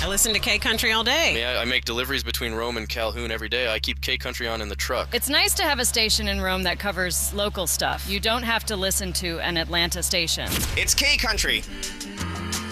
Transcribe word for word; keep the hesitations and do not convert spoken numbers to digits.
listen to K-Country all day. I mean, I, I make deliveries between Rome and Calhoun every day. I keep K-Country on in the truck. It's nice to have a station in Rome that covers local stuff. You don't have to listen to an Atlanta station. It's K-Country.